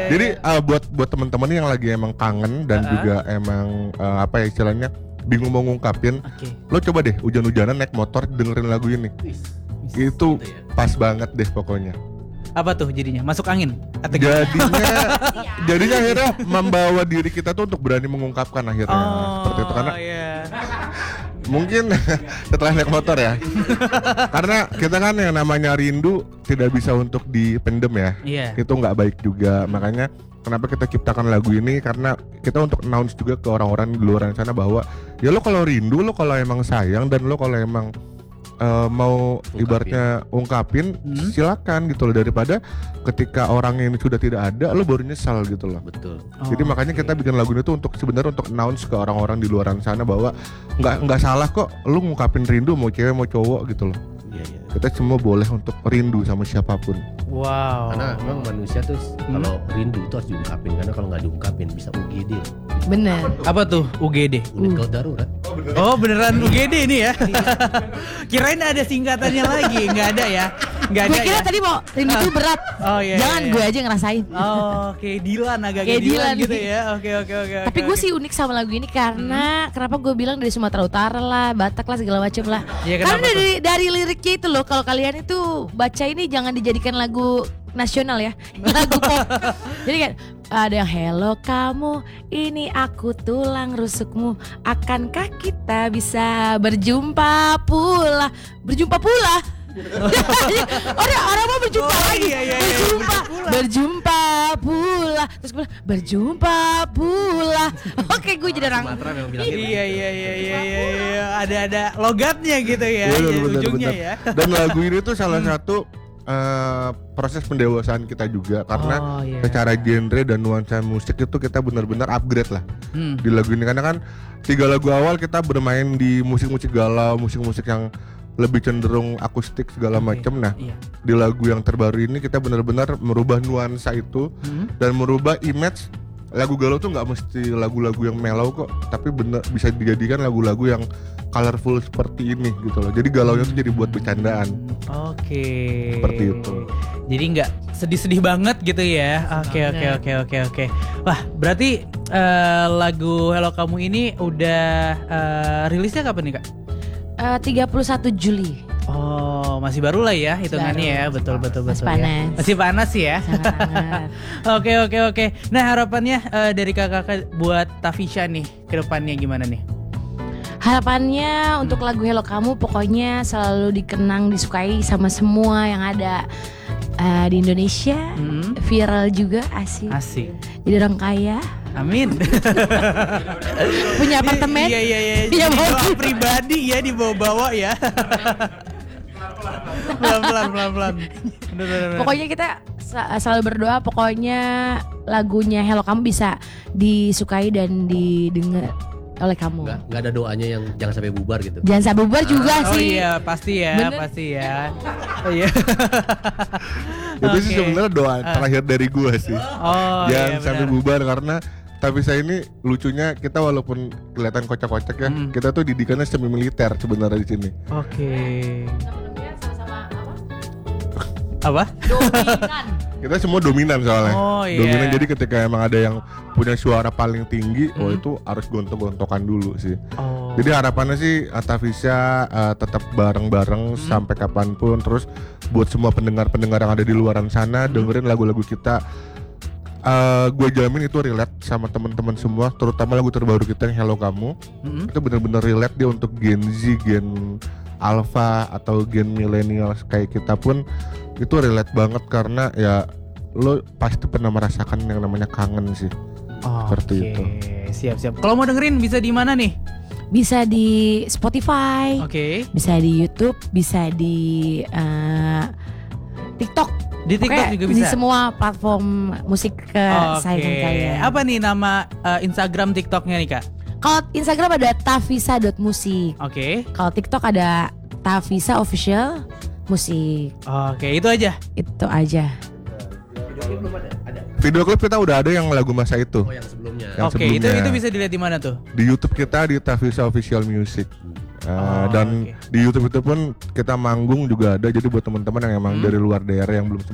Jadi buat teman-teman yang lagi emang kangen dan juga emang apa ya istilahnya bingung mau ngungkapin, lo coba deh hujan-hujanan naik motor dengerin lagu ini. Itu pas banget deh pokoknya. Apa tuh jadinya? Masuk angin? Atau Jadinya akhirnya membawa diri kita tuh untuk berani mengungkapkan akhirnya. Seperti itu karena mungkin setelah naik motor ya. Karena kita kan yang namanya rindu tidak bisa untuk dipendem ya. Itu nggak baik juga. Makanya kenapa kita ciptakan lagu ini, karena kita untuk announce juga ke orang-orang di luar sana bahwa ya lo kalau rindu, lo kalau emang sayang, dan lo kalau emang mau ibaratnya ungkapin, silakan gitu loh, daripada ketika orang ini sudah tidak ada lo baru nyesal gitu loh. Betul. Jadi makanya kita bikin lagu ini tuh untuk sebenarnya untuk announce ke orang-orang di luar sana bahwa nggak salah kok lo ngungkapin rindu mau cewek mau cowok gitu loh. Iya. Kita semua boleh untuk rindu sama siapapun. Wow. Karena memang manusia tuh kalau rindu itu harus diungkapin, karena kalau nggak diungkapin bisa UGD. Bener. Apa tuh UGD? Unit gawat darurat. Oh beneran UGD ini ya? Kirain ada singkatannya lagi, nggak ada ya? Nggak ada. Gue kira ya? tadi mau rindu itu berat. Jangan gue aja ngerasain. Kayak Dilan, agak kayak Dilan gitu ya. Oke. Tapi gue sih unik sama lagu ini karena kenapa gue bilang dari Sumatera Utara lah, Batak lah, segala macam lah. Karena dari liriknya itu loh, kalau kalian itu baca ini jangan dijadikan lagu nasional ya, lagu pop. Jadi kan ada yang hello kamu, ini aku tulang rusukmu, akankah kita bisa berjumpa pula? Orang mau berjumpa lagi. Berjumpa pula. Terus gue berjumpa pula. Oke, gue jadi orang Sumatera memang bilang gitu. Iya. Ada logatnya gitu ya. Ujungnya ya. Dan lagu ini tuh salah satu proses pendewasaan kita juga, karena secara genre dan nuansa musik itu kita benar-benar upgrade lah di lagu ini. Karena kan 3 lagu awal kita bermain di musik-musik galau, musik-musik yang lebih cenderung akustik segala macam. Nah, di lagu yang terbaru ini kita benar-benar merubah nuansa itu dan merubah image. Lagu galau tuh nggak mesti lagu-lagu yang mellow kok, tapi bener bisa dijadikan lagu-lagu yang colorful seperti ini gitu loh. Jadi galaunya tuh jadi buat bercandaan. Oke. Seperti itu. Jadi nggak sedih-sedih banget gitu ya. Oke. Wah, berarti lagu Hello Kamu ini udah rilisnya kapan nih Kak? 31 Juli. Oh, masih baru lah ya hitungannya ya. Betul. Masih panas. Masih panas ya. Oke. Nah, harapannya dari kakak buat Tafisha nih ke depannya gimana nih? Harapannya untuk lagu Hello Kamu pokoknya selalu dikenang, disukai sama semua yang ada di Indonesia. Viral juga, asik. Jadi orang kaya. Amin. Punya apartemen. Iya. Jadi doa pribadi ya dibawa-bawa ya. Pelan-pelan. Bener. Pokoknya kita selalu berdoa, pokoknya lagunya Hello Kamu bisa disukai dan didengar oleh kamu. Nggak ada doanya yang jangan sampai bubar gitu. Jangan sampai bubar juga sih. Oh iya, pasti ya. Iya. Itu sih sebenarnya doa terakhir dari gua sih. Jangan sampai bubar, karena tapi saya ini lucunya kita walaupun kelihatan kocak-kocak ya, kita tuh didikannya semi militer sebenarnya di sini. Oke. Apa? Dominan. Kita semua dominan soalnya. Dominan, jadi ketika emang ada yang punya suara paling tinggi, itu harus gontok-gontokan dulu sih. Jadi harapannya sih Tafisha tetap bareng-bareng sampai kapanpun. Terus buat semua pendengar-pendengar yang ada di luaran sana, dengerin lagu-lagu kita. Gue jamin itu relate sama teman-teman semua, terutama lagu terbaru kita yang Hello Kamu. Itu benar-benar relate dia untuk Gen Z, Gen Alpha atau Gen milenial kayak kita pun itu relate banget, karena ya lo pasti pernah merasakan yang namanya kangen sih. Seperti itu. Siap. Kalau mau dengerin bisa di mana nih? Bisa di Spotify. Bisa di YouTube, bisa di TikTok. Di TikTok juga bisa. Di semua platform musik kesayangan kalian. Apa nih nama Instagram TikToknya nih Kak? Kalau Instagram ada tafisa.musik. Kalau TikTok ada Tafisa Official Musik. Itu aja. Video klip kita udah ada yang lagu masa itu. Yang sebelumnya. Itu bisa dilihat di mana tuh? Di YouTube kita di Tafisa Official Music. Dan di YouTube itu pun kita manggung juga ada. Jadi buat teman-teman yang emang dari luar daerah yang belum